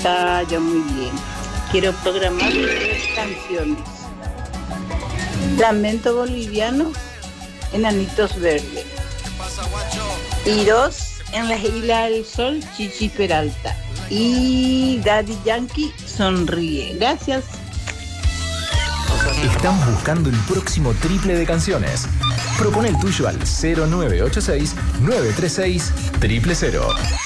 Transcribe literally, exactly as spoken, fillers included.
Ah, ya muy bien. Quiero programar tres canciones. Lamento Boliviano, Enanitos Verdes. Y dos, En la Isla del Sol, Chichi Peralta. Y Daddy Yankee, Sonríe. Gracias. Estamos buscando el próximo triple de canciones. Propone el tuyo al cero nueve ocho seis, nueve tres seis, cero cero cero.